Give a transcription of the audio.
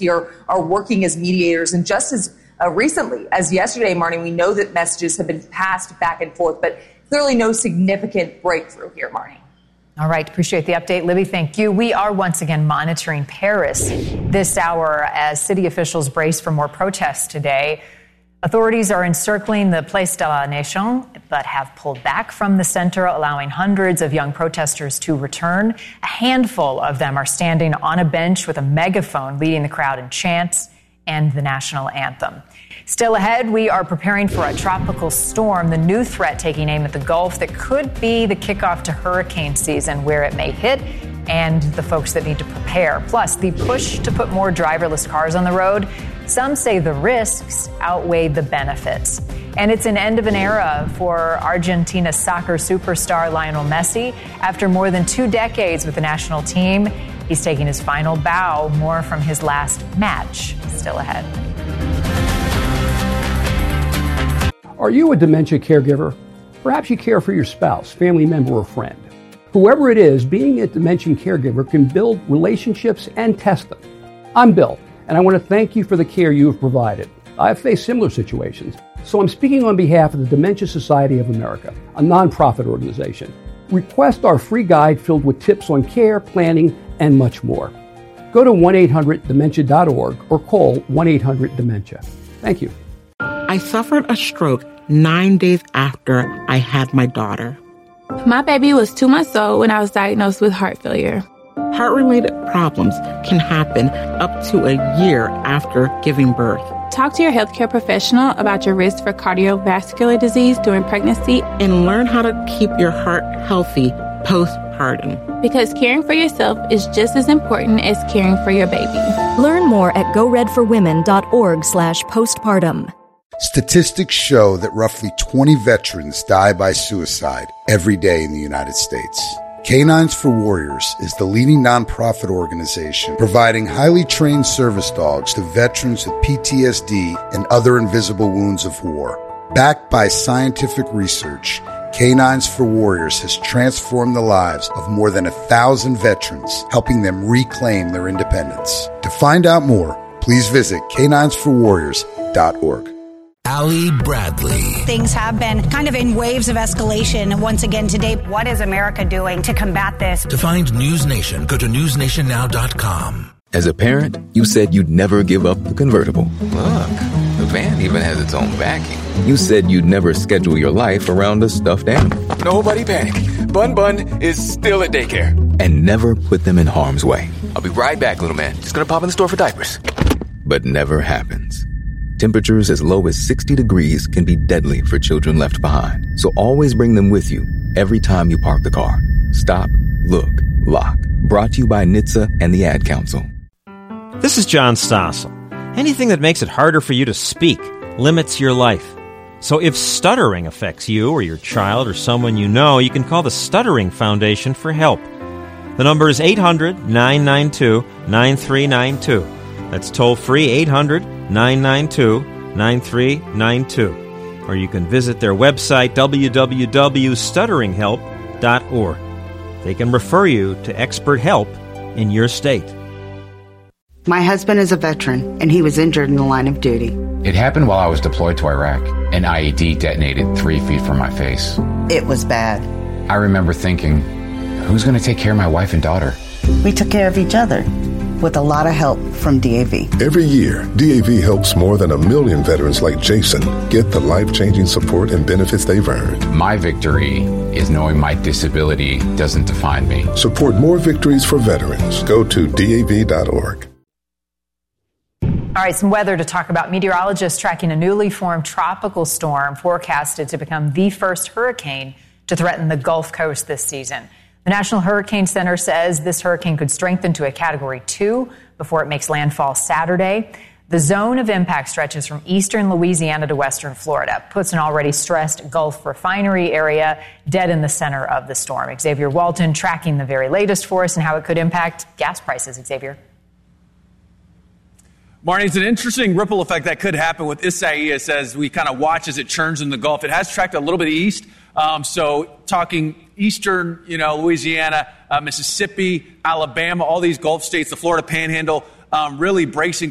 here are working as mediators. And just as recently as yesterday, Marnie, we know that messages have been passed back and forth, but clearly no significant breakthrough here, Marnie. All right. Appreciate the update. Libby, thank you. We are once again monitoring Paris this hour as city officials brace for more protests today. Authorities are encircling the Place de la Nation, but have pulled back from the center, allowing hundreds of young protesters to return. A handful of them are standing on a bench with a megaphone, leading the crowd in chants and the national anthem. Still ahead, we are preparing for a tropical storm, the new threat taking aim at the Gulf that could be the kickoff to hurricane season, where it may hit, and the folks that need to prepare. Plus, the push to put more driverless cars on the road. Some say the risks outweigh the benefits. And it's an end of an era for Argentina soccer superstar Lionel Messi. After more than 2 decades with the national team, he's taking his final bow. More from his last match still ahead. Are you a dementia caregiver? Perhaps you care for your spouse, family member, or friend. Whoever it is, being a dementia caregiver can build relationships and test them. I'm Bill, and I want to thank you for the care you have provided. I've faced similar situations, so I'm speaking on behalf of the Dementia Society of America, a nonprofit organization. Request our free guide filled with tips on care, planning, and much more. Go to 1-800-DEMENTIA.org or call 1-800-DEMENTIA. Thank you. I suffered a stroke 9 days after I had my daughter. My baby was 2 months old when I was diagnosed with heart failure. Heart-related problems can happen up to a year after giving birth. Talk to your healthcare professional about your risk for cardiovascular disease during pregnancy and learn how to keep your heart healthy postpartum. Because caring for yourself is just as important as caring for your baby. Learn more at goredforwomen.org/postpartum. Statistics show that roughly 20 veterans die by suicide every day in the United States. Canines for Warriors is the leading nonprofit organization providing highly trained service dogs to veterans with PTSD and other invisible wounds of war. Backed by scientific research, Canines for Warriors has transformed the lives of more than 1,000 veterans, helping them reclaim their independence. To find out more, please visit caninesforwarriors.org. Ali Bradley. Things have been kind of in waves of escalation once again today. What is America doing to combat this? To find News Nation, go to newsnationnow.com. As a parent, you said you'd never give up the convertible. Look, the van even has its own backing. You said you'd never schedule your life around a stuffed animal. Nobody panic. Bun Bun is still at daycare. And never put them in harm's way. I'll be right back, little man. Just gonna pop in the store for diapers. But never happens. Temperatures as low as 60 degrees can be deadly for children left behind. So always bring them with you every time you park the car. Stop, look, lock. Brought to you by NHTSA and the Ad Council. This is John Stossel. Anything that makes it harder for you to speak limits your life. So if stuttering affects you or your child or someone you know, you can call the Stuttering Foundation for help. The number is 800-992-9392. That's toll-free 800-992-9392. Or you can visit their website, www.stutteringhelp.org. They can refer you to expert help in your state. My husband is a veteran, and he was injured in the line of duty. It happened while I was deployed to Iraq. An IED detonated 3 feet from my face. It was bad. I remember thinking, who's going to take care of my wife and daughter? We took care of each other, with a lot of help from DAV. Every year, DAV helps more than 1 million veterans like Jason get the life-changing support and benefits they've earned. My victory is knowing my disability doesn't define me. Support more victories for veterans. Go to DAV.org. All right, some weather to talk about. Meteorologists tracking a newly formed tropical storm forecasted to become the first hurricane to threaten the Gulf Coast this season. The National Hurricane Center says this hurricane could strengthen to a Category 2 before it makes landfall Saturday. The zone of impact stretches from eastern Louisiana to western Florida, puts an already stressed Gulf refinery area dead in the center of the storm. Xavier Walton tracking the very latest for us and how it could impact gas prices. Xavier. Marnie, it's an interesting ripple effect that could happen with Isaias as we kind of watch as it churns in the Gulf. It has tracked a little bit east, so talking eastern, Louisiana, Mississippi, Alabama, all these Gulf states, the Florida Panhandle, really bracing